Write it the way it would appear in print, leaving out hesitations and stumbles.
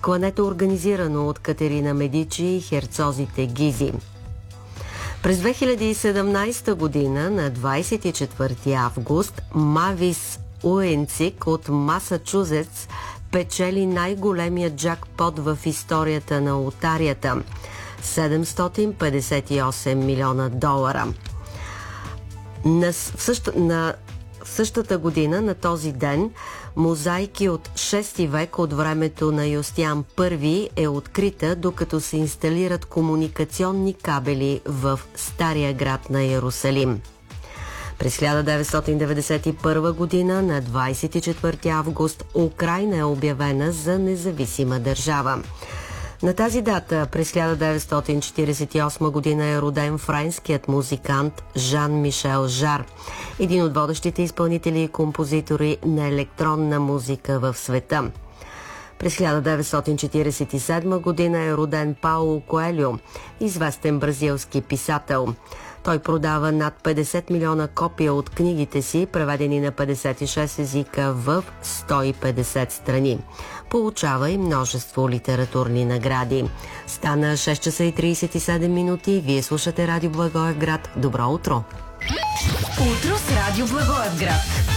клането, организирано от Катерина Медичи и херцозите Гизи. През 2017 година, на 24 август, Мавис Уенцик от Масачузетс печели най-големия джакпот в историята на лотарията – 758 милиона долара. В същата година, на този ден, мозайки от 6 век от времето на Юстиан I е открита, докато се инсталират комуникационни кабели в Стария град на Йерусалим. През 1991 година, на 24 август, Украйна е обявена за независима държава. На тази дата, през 1948 година, е роден френският музикант Жан-Мишел Жар, един от водещите изпълнители и композитори на електронна музика в света. През 1947 година е роден Пауло Коелю, известен бразилски писател. Той продава над 50 милиона копия от книгите си, преведени на 56 езика в 150 страни. Получава и множество литературни награди. Стана 6 часа и 37 минути. Вие слушате Радио Благоевград. Добро утро! Утро с Радио Благоевград.